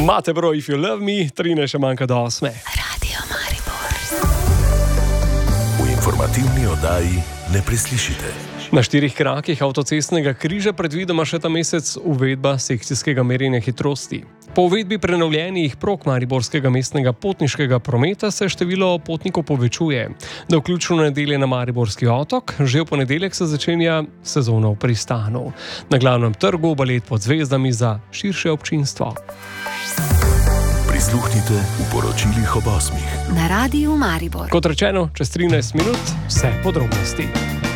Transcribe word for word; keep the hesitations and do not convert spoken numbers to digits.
Mate bro, if you love me, trinajst še manjka do osme. Radio Maribor. V informativni oddaji ne preslišite. Na štirih krakih avtocestnega križa predvidoma še ta mesec uvedba sekcijskega merjenja hitrosti. Po uvedbi prenovljenih prog mariborskega mestnega potniškega prometa se število potnikov povečuje. Do vključno nedelje na Mariborski otok, že v ponedeljek se začenja sezona v pristanu. Na glavnem trgu balet pod zvezdami za širše občinstvo. Prisluhnite v poročilih ob osmih. Na Radiu Maribor. Kot rečeno, čez trinajst minut vse podrobnosti.